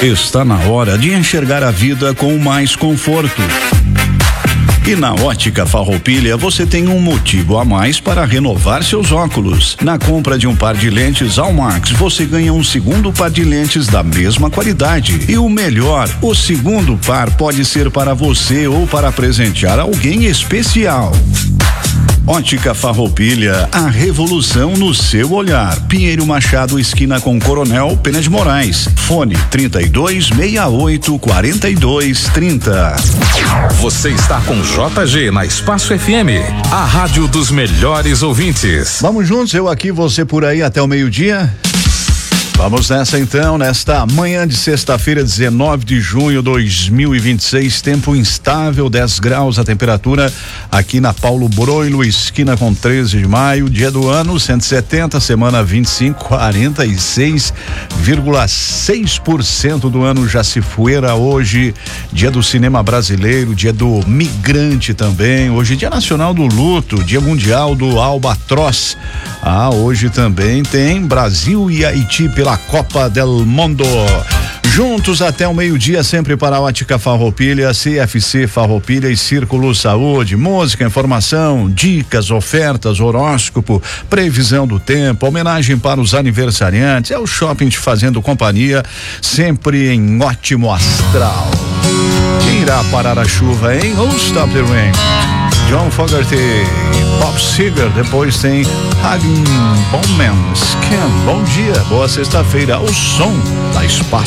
Está na hora de enxergar a vida com mais conforto. E na Ótica Farroupilha você tem um motivo a mais para renovar seus óculos. Na compra de um par de lentes Almax, você ganha um segundo par de lentes da mesma qualidade. E o melhor, o segundo par pode ser para você ou para presentear alguém especial. Ótica Farroupilha, a revolução no seu olhar. Pinheiro Machado, esquina com Coronel Pena de Moraes. Fone 3268-4230. Você está com JG na Espaço FM, a rádio dos melhores ouvintes. Vamos juntos, eu aqui, você por aí até o meio-dia. Vamos nessa então, nesta manhã de sexta-feira, 19 de junho de 2026, tempo instável, 10 graus a temperatura aqui na Paulo Broilo, esquina com 13 de maio, dia do ano 170, semana 25, 46,6% do ano já se fuera hoje, dia do cinema brasileiro, dia do migrante também, hoje dia nacional do luto, dia mundial do albatroz. Hoje também tem Brasil e Haiti pela Copa del Mundo. Juntos até o meio-dia, sempre para a Ótica Farroupilha, CFC Farroupilha e Círculo Saúde. Música, informação, dicas, ofertas, horóscopo, previsão do tempo, homenagem para os aniversariantes. É o shopping te fazendo companhia, sempre em ótimo astral. Quem irá parar a chuva, hein? Won't Stop the Rain. John Fogerty, Bob Seger, depois tem Hagen Bowman, Scan. Bom dia, boa sexta-feira, o som da Espaço